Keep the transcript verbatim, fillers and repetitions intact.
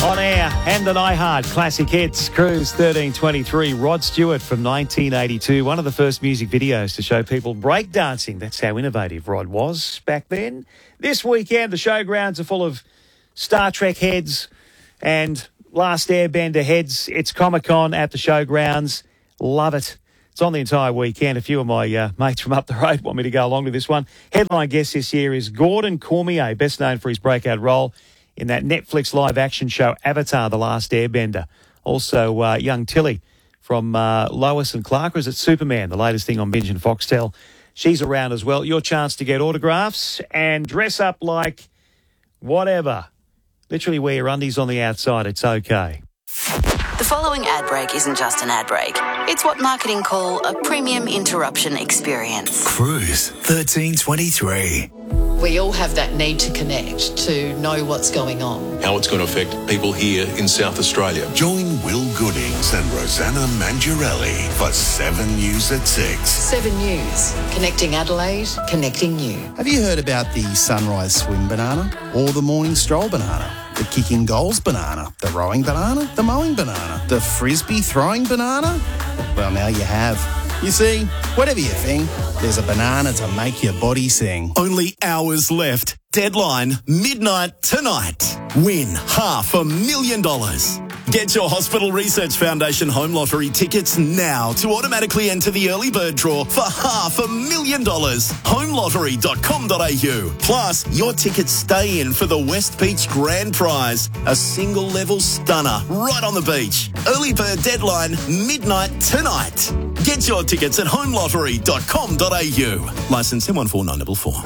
On air and on iHeart, classic hits, Cruise thirteen twenty-three, Rod Stewart from nineteen eighty-two, one of the first music videos to show people breakdancing. That's how innovative Rod was back then. This weekend, the showgrounds are full of Star Trek heads and Last Airbender heads. It's Comic-Con at the showgrounds. Love it. It's on the entire weekend. A few of my uh, mates from up the road want me to go along to this one. Headline guest this year is Gordon Cormier, best known for his breakout role in that Netflix live-action show Avatar, The Last Airbender. Also, uh, young Tilly from uh, Lois and Clark, or is it Superman, the latest thing on Binge and Foxtel. She's around as well. Your chance to get autographs and dress up like whatever. Literally wear your undies on the outside. It's okay. The following ad break isn't just an ad break. It's what marketing call a premium interruption experience. Cruise thirteen twenty-three. We all have that need to connect, to know what's going on. How it's going to affect people here in South Australia. Join Will Goodings and Rosanna Mangiarelli for seven News at six. Seven News, connecting Adelaide, connecting you. Have you heard about the sunrise swim banana or the morning stroll banana? The kicking goals banana, the rowing banana, the mowing banana, the frisbee throwing banana? Well, now you have. You see, whatever you think, there's a banana to make your body sing. Only hours left. Deadline, midnight tonight. Win half a million dollars. Get your Hospital Research Foundation Home Lottery tickets now to automatically enter the early bird draw for half a million dollars. home lottery dot com dot a u. Plus, your tickets stay in for the West Beach Grand Prize, a single level stunner right on the beach. Early bird deadline, midnight tonight. Get your tickets at home lottery dot com dot a u. Licence M one four nine four four.